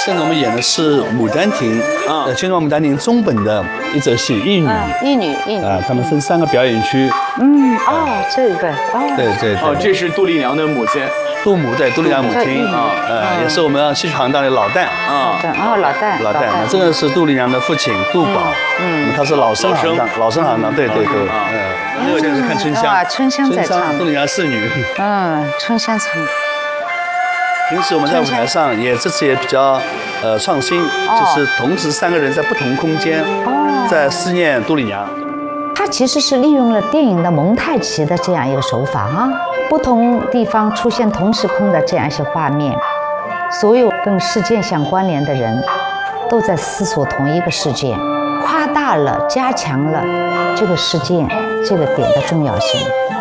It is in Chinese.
现在我们演的是《牡丹亭》青装牡丹亭中本的一则戏，义女。 义女。 他们分3个表演区。 这个对。 这是杜丽娘的母亲。 杜丽娘母亲也是我们戏曲行当的老旦老旦。 这个是杜丽娘的父亲杜宝，他是老生行当，对。那个就是看春香， 春香在唱， 杜丽娘4女。 春香唱。 平时我们在舞台上这次也比较创新，就是同时3个人在不同空间在思念杜丽娘。 它其实是利用了电影的蒙太奇的这样一个手法不同地方出现同时空的这样一些画面，所有跟事件相关联的人都在思索同一个事件，夸大了、加强了这个事件这个点的重要性。